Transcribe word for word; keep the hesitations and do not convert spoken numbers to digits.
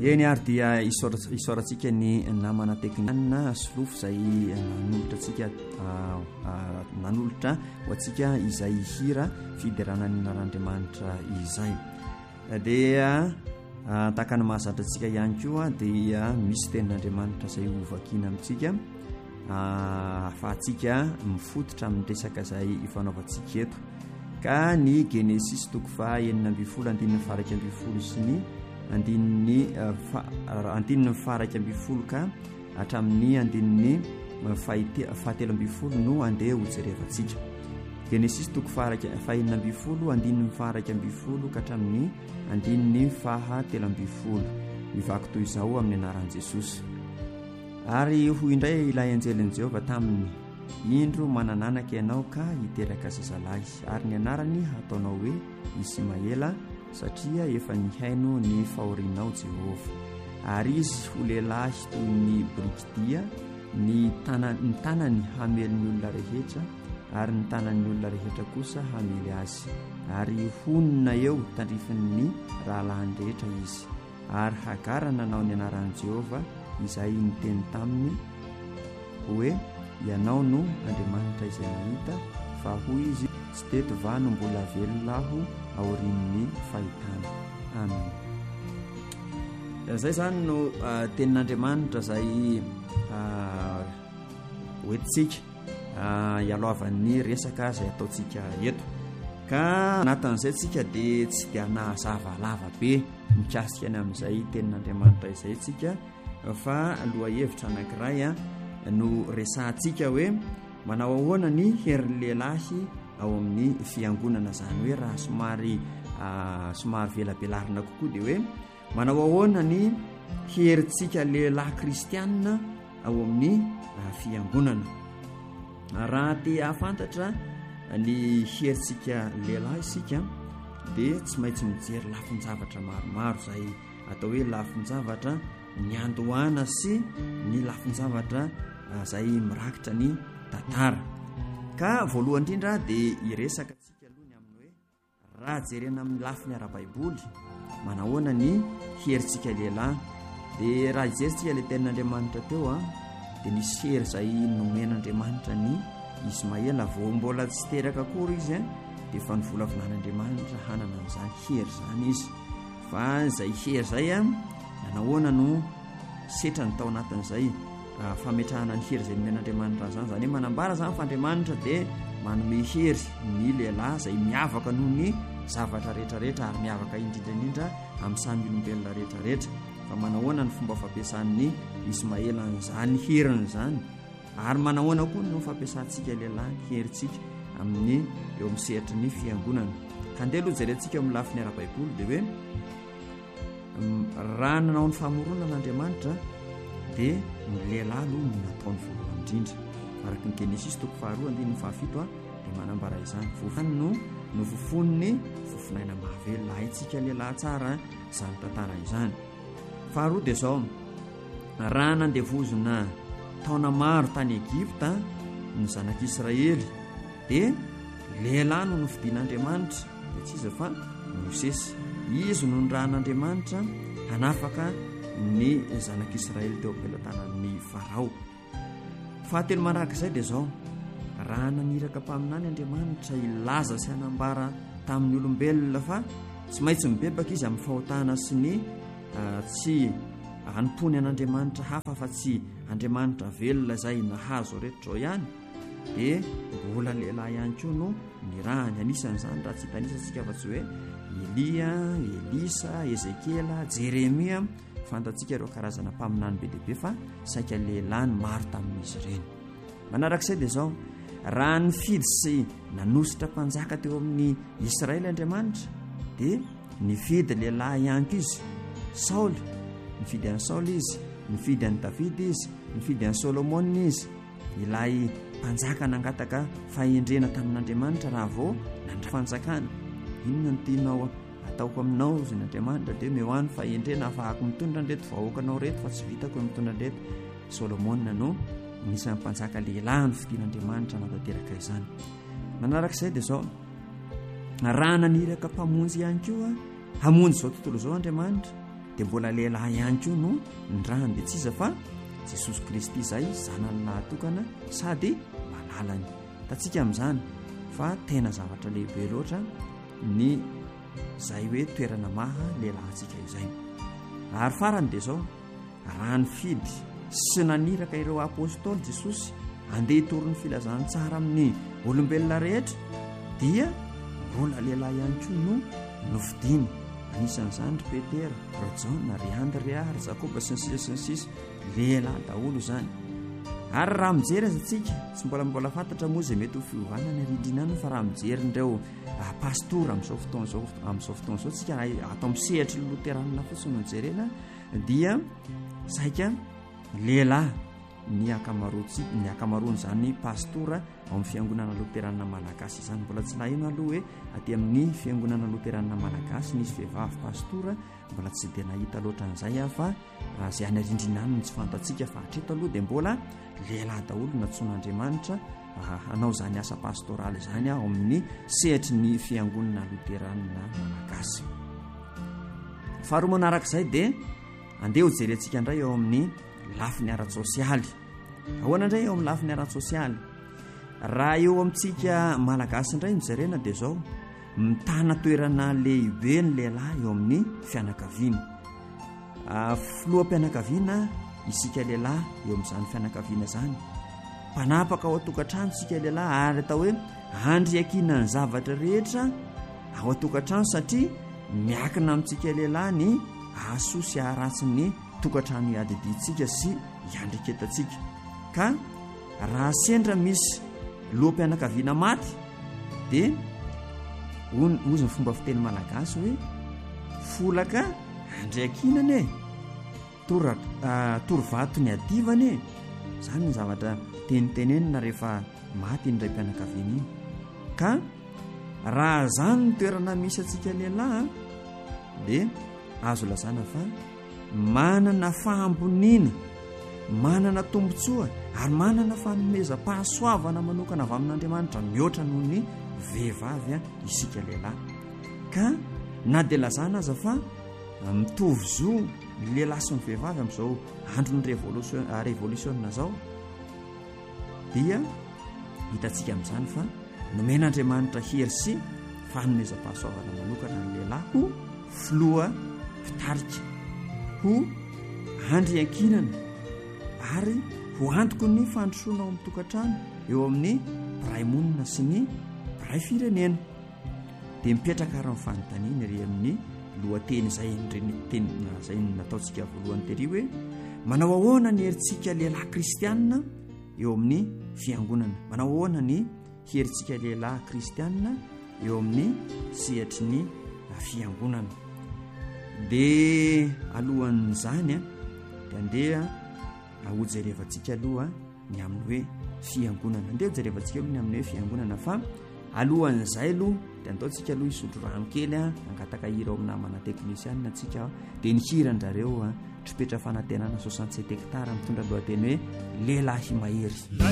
eny ary dia isaorantsika ny namana tekniana slofo izay nanolotra antsika nanolotra ho antsika izay hira fiderana ny narandriamanitra izay dia takany mahazatra antsika ihany koa dia misy tenin'andriamanitra izay hovakina amintsika ahafahantsika mifototra amin'ny resaka izay ifanaovantsika eto ka ny Genesis toko faha enina ambin'ny folo andininy faraka ambin'ny folo sy ny andininy andininy faraka ambin'ny folo ka hatramin'ny andininy fahatelo ambin'ny folo no andeha ho jerevantsika. Genesis toko faha enina ambin'ny folo andininy faraka ambin'ny folo ka hatramin'ny andininy fahatelo ambin'ny folo. Mivaky toy izao amin'ny anaran'i Jesosy. Ary hoy indray ilay anjelin'i Jehovah taminy: indro manananaka ianao ka hiteraka zazalahy, ary ny anarany ataonao hoe Ismaela, satria efa nihaino ny fahorianao Jehovah. Ary izy ho lehilahy toy ny brikidia, ny tanany tanany hamely ny olona rehetra, ary ny tanan'ny olona rehetra kosa hamely azy. Ary honina eo tandrifin'ny rahalahiny rehetra izy. Ary Hagara nanao ny anaran'i Jehovah izay niteny taminy hoe: ianao no Andriamanitra izay nahita, fa hoy izy: tsy teto va no mbola velolaho aorian'ny fahitana. Amen. Izay zany no uh, tenin'Andriamanitra izay uh, hoentintsika uh, hialohavan'ny resaka izay ataontsika eto. Ka anatin'izay tsika dia tsy dia nahazava lava be mikasika ny amin'izay tenin'Andriamanitra izay tsika, fa aloha hevitra anankiray a no resahantsika hoe manao ahoana ny herin'ny lehilahy ao amin'ny fiangonana, zany hoe raha somary uh, somary velabelarina kokoa dia hoe manao ahoana ny herintsika lehilahy kristianina ao amin'ny uh, fiangonana. Raha te hafantatra ny herintsika lehilahy isika dia tsy maintsy mijery lafin-javatra maromaro izay atao hoe lafin-javatra ny andohana sy ny lafin-javatra izay mirakitra ny tantara. Ka voalohany indrindra dia hiresaka antsika aloha ny amin'ny hoe raha jerena amin'ny lafiny ara-baiboly manahoana ny herintsika lehilahy. Dia raha hijeritsika ilay tenin'Andriamanitra teo a dia nisy hery izay nomen'Andriamanitra ny Ismaela, vao mbola tsy teraka akory izy a dia efa nivolavinan'Andriamanitra hanana an'izany hery zany izy. Fa izay hery izay a nahoana no setra ny tao anatin'izay fametrahana ny hery izay nomen'Andriamanitra zany. Zany hoe manambara zany fa Andriamanitra dia manome hery ny lehilahy izay miavaka noho ny zavatra rehetrarehetra, ary miavaka indrindraindrindra amin'ny samy olombelona rehetrarehetra. Fa manahoana ny fomba fampiasan'ny Ismaela n'izany heriny zany, ary manahoana koa no fampiasantsika lehilahy ny herintsika amin'ny eo amin'ny sehatry ny fiangonana. Ka andeha aloha jerentsika amin'ny lafiny ara-baiboly dia hoe raha nanao ny famorona n'Andriamanitra dia ny lehilahy aloha no nataony voalohany indrindra. Araka ny Genesis toko faharoa andininy fahafito a dia manambara izany: vofany no nofofon'ny fofinaina mahavelona. Haintsika lehilahy tsara izany tantara izany. Faharoa dia izao: raha nandevozona taona maro tany Egipta ny zanak'Israely dia lehilahy no nofidian'Andriamanitra, dia tsy iza fa Mosesy. Izy no nirahan'Andriamanitra hanafaka ny zanak'Israely teo am-pelantanan'ny Farao. Fahatelo manaraka izay dia izao: raha naniraka mpaminany Andriamanitra ilaza sy hanambara tamin'ny olombelona fa tsy maintsy mibebaka izy amin'ny fahotana sy ny uh, tsy hanompony an'Andriamanitra hafa fa tsy Andriamanitra velona izay nahazo rehetra zao ihany, dia mbola lehilahy ihany koa no nirahany. Anisan'izany raha tsy hitanisasika fa tsy hoe Elia, Elisa, Ezekela, Jeremia, fantatsika ireo karazana mpaminany be lehibe, fa saika lehilahy ny maro tamin'izy ireny. Manarak'izay dia izao: raha nifidy sy nanositra mpanjaka teo amin'ny Israely Andriamanitra dia nifidy lehilahy ihany koa izy. Saoly, nifidy an'i Saoly izy, nifidy an'i Davidy izy, nifidy an'i Solomona izy. Ilay mpanjaka nangataka fahendrena tamin'Andriamanitra raha vao nandra-fanjakana. Inona no tianao ataoko aminao izy n'Andriamanitra? Dia mehoany fahendrena afahako mitondra an'ireto vahoakanao reto, fa tsy vitako mitondra an'ireto. Solomona no nisan'ny mpanjaka lehilahy no fidian'Andriamanitra natateraka izany. Manarak'izay dia izao: raha naniraka mpamonjy ihany koa hamonjy izao tontolo izao Andriamanitra dia mbola lehilahy ihany koa no ndrany dia tsisa fa Jesosy Kristy izay zanany nahatokana sady malalany. Tatsika amin'izany fa tena zavatra lehibe loatra ny izay hoe toerana maha lehilahintsika izay. Ary farany dia izao, raha ny fidy sy naniraka ireo apôstôly Jesosy andeha hitoro ny filazany tsara amin'ny olombelona rehetra dia mbola lehilahy ihany koa no nofidiany. Anisan'izany ry Petera, ry Jona, ry Andrea, ry Jakoba sy ny sisa sy ny sisa, lehilahy daholo izany. Ary raha mijery azy antsika, tsy mbola mbola fantatra moa izay mety ho fiovanana rindrinany, fa raha mijery ireo pastora amin'izao fotoana izao amin'izao fotoana izao tsika ato amin'ny sehatra ny loterana fotsiny no jerena dia saika lehilahy ny akamaroantsika ny akamaroan'izany pastora ao amin'ny fiangonana loterana malagasy izany. Mbola tsy lahino aloha hoe aty amin'ny fiangonana loterana malagasy nisy vehivavy pastora, mbola tsy dia nahita loatra an'izay aho fa izay any rindrinany no tsy fantatsika, fa hatreto aloha dia mbola lehilahy daholo natsoan'Andriamanitra hanao izany asa pastoraly izany ao amin'ny sehatry ny fiangonana loterana malagasy. Faharoa manarak'izay dia andeha ho jerentsika indray eo amin'ny lafiny ara-tsosialy. Ahoana indray eo amin'ny lafiny ara-tsosialy? Raha eo amintsika malagasy indray mijerena dia izao, mitana toerana lehibe ny lehilahy eo amin'ny fianakaviana. Filoham-pianakaviana isika lehilahy eo amin'izany fianakaviana izany. Mpanapaka ao an-tokantrano isika lehilahy ary atao hoe handriakiana ny zavatra rehetra ao an-tokantrano satria miakina amintsika lehilahy ny ahasoa sy aharatsy ny tokantrano iadidintsika sy iandriketantsika. Ka raha sendra misy loham-pianakaviana maty dia ozy ny fomba fiteny malagasy hoe folaka handriakinana e, torovato ny adivana e. Izany ny zavatra tenitenenina rehefa maty ny ray mpianakaviana iny. Ka raha zany ny toerana misy atsika lehilahy dia azo lazana fa manana fahamboniana, manana tombotsoa ary manana fanomezam-pahasoavana manokana avy amin'Andriamanitra mihoatra noho ny vehivavy isika lehilahy. Ka na dia lazana aza fa mitovy zo ny lehilahy sy ny vehivavy amin'izao andron'ny révolution zao dia hitantsika amin'izany fa nomen'Andriamanitra hery sy fanomezam-pahasoavana manokana ny lehilahy ho filoha mpitarika, ho handriankinana ary ho antoko ny fandrosoana ao amin'ny tokantrano eo amin'ny mpiray monina sy ny mpiray firenena. Dia mipetraka ary ny fanontaniana ry amin'ny lohateny izay teny izay nataontsika voalohany tery hoe manao ahoana ny herintsika lehilahy kristianina eo amin'ny fiangonana, manao ahoana ny herintsika lehilahy kristianina eo amin'ny sehatry ny fiangonana. Dia alohan'izany a dia andeha ho jerevantsika aloha ny amin'ny hoe fiangonana, andeha ho jerevantsika aloha ny amin'ny hoe fiangonana. Fa alohan'izay aloha dia andaontsika aloha hisotro rano kely a, angataka hira ao amin'ny namana teknisianina antsika dia ny hiran-drareo a tripetra fanantenana soixante-sept hectare mitondra lohateny hoe lehilahy mahery.